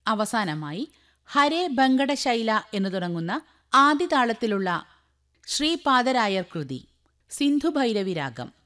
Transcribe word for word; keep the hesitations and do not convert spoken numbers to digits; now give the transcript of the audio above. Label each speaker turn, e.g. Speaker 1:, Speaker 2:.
Speaker 1: അവസാനമായി ഹരേ ബങ്കടശൈല എന്നു തുടങ്ങുന്ന ആദിതാളത്തിലുള്ള ശ്രീപാദരായർ കൃതി സിന്ധുഭൈരവി രാഗം.